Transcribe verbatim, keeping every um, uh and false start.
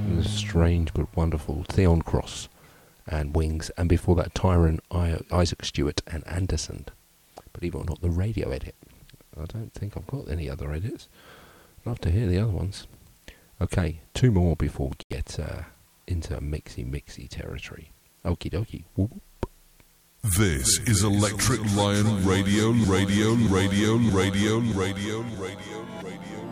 Strange but wonderful. Theon Cross and Wings, and before that Tyrone, I- Isaac Stewart and Anderson. Believe it or not, the radio edit. I don't think I've got any other edits. I'd love to hear the other ones. Okay, two more before we get uh, into mixy mixy territory. Okie dokie. Whoop. This is Electric Lion Radio, Radio, Radio, Radio, Radio, Radio, Radio.